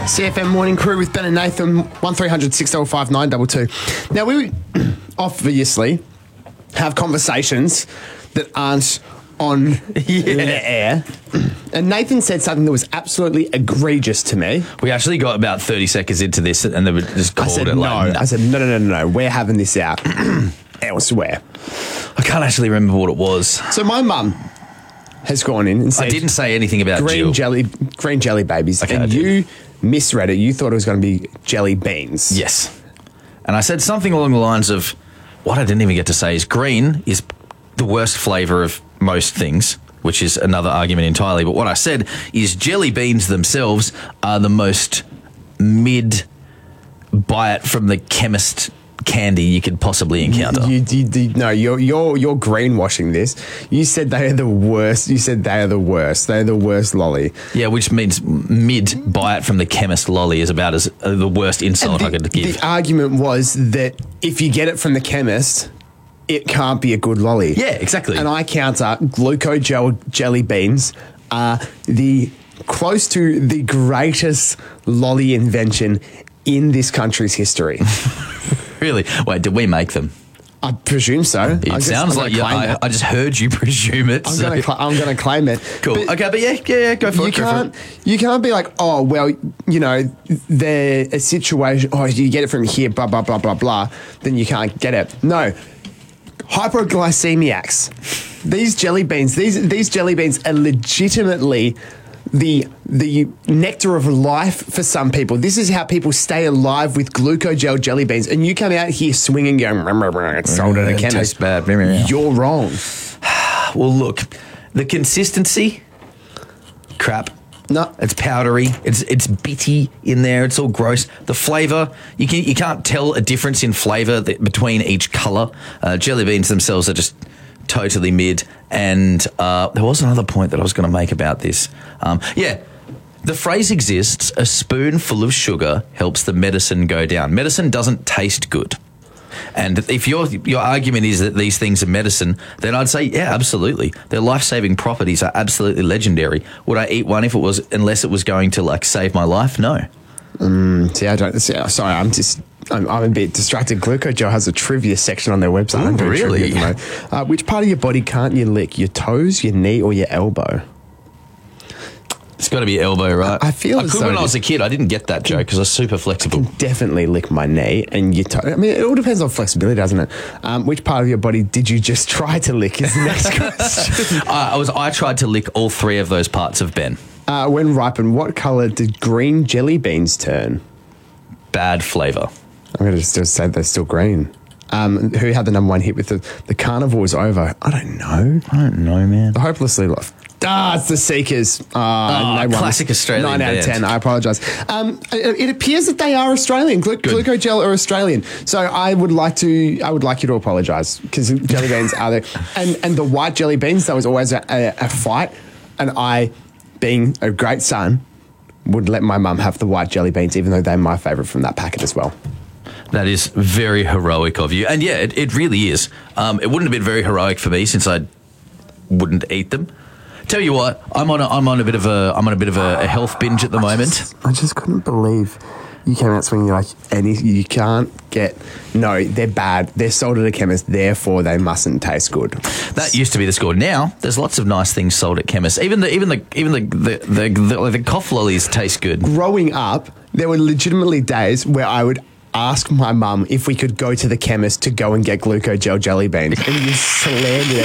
CFM Morning Crew with Ben and Nathan, 1300 605 922. Now, we obviously have conversations that aren't on the air. And Nathan said something that was absolutely egregious to me. We actually got about 30 seconds into this and then we just called it like... I said, no, we're having this out elsewhere. I can't actually remember what it was. So my mum has gone in and said... I didn't say anything about Jill. Green jelly babies. Okay, and you misread it. You thought it was going to be jelly beans. Yes. And I said something along the lines of, what I didn't even get to say is green is the worst flavour of most things, which is another argument entirely. But what I said is jelly beans themselves are the most buy it from the chemist candy you could possibly encounter. You're greenwashing this. You said they are the worst. You said they are the worst. They're the worst lolly. Yeah, which means buy it from the chemist lolly is about as the worst insult I could give. The argument was that if you get it from the chemist, it can't be a good lolly. Yeah, exactly. And I counter, glucogel jelly beans are the close to the greatest lolly invention in this country's history. Really? Wait, did we make them? I presume so. It sounds like I just heard you presume it. I'm going to claim it. Cool. But yeah, go for it. You can't be like, oh, well, they're a situation, you get it from here, blah, blah, blah, blah, blah, then you can't get it. No. Hypoglycemiacs. These jelly beans are legitimately the nectar of life for some people. This is how people stay alive with glucogel jelly beans. And you come out here swinging, going, it's sold at a chemist. Tastes bad. You're wrong. Well, look, the consistency, crap. No, it's powdery. It's bitty in there. It's all gross. The flavour, you can't tell a difference in flavour between each colour. Jelly beans themselves are just totally mid. And there was another point that I was going to make about this. The phrase exists: a spoonful of sugar helps the medicine go down. Medicine doesn't taste good. And if your argument is that these things are medicine, then I'd say, yeah, absolutely. Their life-saving properties are absolutely legendary. Would I eat one unless it was going to save my life? No. Sorry, I'm a bit distracted. Glucogel has a trivia section on their website. Ooh, really? Which part of your body can't you lick? Your toes, your knee, or your elbow? It's got to be elbow, right? I could when I was a kid. I didn't get that joke because I was super flexible. I can definitely lick my knee and your toe. I mean, it all depends on flexibility, doesn't it? Which part of your body did you just try to lick is the next question. I tried to lick all three of those parts of Ben. When ripened, what colour did green jelly beans turn? Bad flavour. I'm going to still say they're still green. Who had the number one hit with the Carnivore's Over? I don't know, man. The Hopelessly Lost. It's the Seekers. Classic Australian 9 out of 10. I apologise. It appears that they are Australian. Glucogel are Australian. So I would like you to apologise because jelly beans are there. And the white jelly beans, that was always a fight. And I, being a great son, would let my mum have the white jelly beans, even though they're my favourite from that packet as well. That is very heroic of you. And yeah, it really is. It wouldn't have been very heroic for me since I wouldn't eat them. Tell you what, I'm on a bit of a health binge at the moment. I just couldn't believe you came out swinging like you can't get. No, they're bad. They're sold at a chemist, therefore they mustn't taste good. That used to be the score. Now there's lots of nice things sold at chemists. Even the cough lollies taste good. Growing up, there were legitimately days where I would ask my mum if we could go to the chemist to go and get glucogel jelly beans, and you slammed it